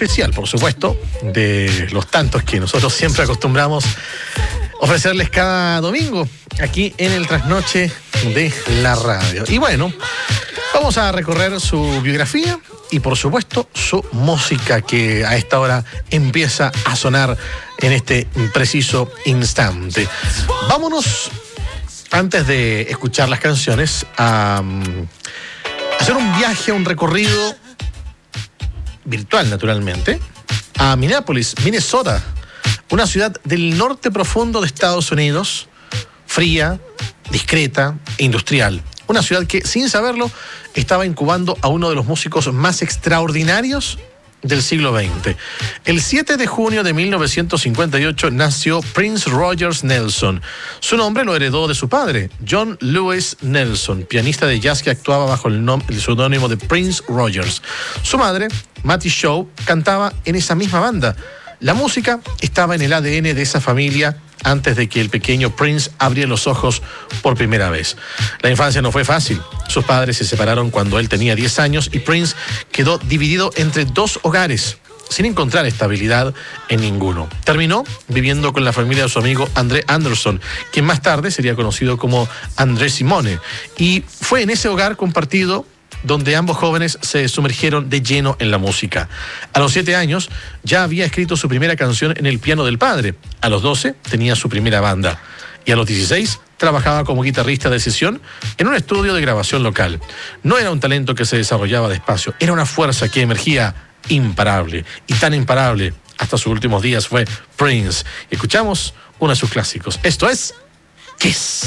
especial, por supuesto, de los tantos que nosotros siempre acostumbramos ofrecerles cada domingo aquí en el Trasnoche de la radio. Y bueno, vamos a recorrer su biografía y por supuesto su música, que a esta hora empieza a sonar en este preciso instante. Vámonos, antes de escuchar las canciones, a hacer un viaje, un recorrido virtual, naturalmente, a Minneapolis, Minnesota, una ciudad del norte profundo de Estados Unidos, fría, discreta e industrial. Una ciudad que, sin saberlo, estaba incubando a uno de los músicos más extraordinarios del siglo XX. El 7 de junio de 1958 nació Prince Rogers Nelson. Su nombre lo heredó de su padre, John Lewis Nelson, pianista de jazz que actuaba bajo el seudónimo de Prince Rogers. Su madre, Mattie Shaw, cantaba en esa misma banda. La música estaba en el ADN de esa familia antes de que el pequeño Prince abriera los ojos por primera vez. La infancia no fue fácil. Sus padres se separaron cuando él tenía 10 años y Prince quedó dividido entre dos hogares, sin encontrar estabilidad en ninguno. Terminó viviendo con la familia de su amigo André Anderson, quien más tarde sería conocido como André Simone. Y fue en ese hogar compartido donde ambos jóvenes se sumergieron de lleno en la música. A los 7 años ya había escrito su primera canción en el piano del padre. A los 12 tenía su primera banda. Y a los 16 trabajaba como guitarrista de sesión en un estudio de grabación local. No era un talento que se desarrollaba despacio, era una fuerza que emergía imparable. Y tan imparable, hasta sus últimos días, fue Prince. Escuchamos uno de sus clásicos. Esto es Kiss.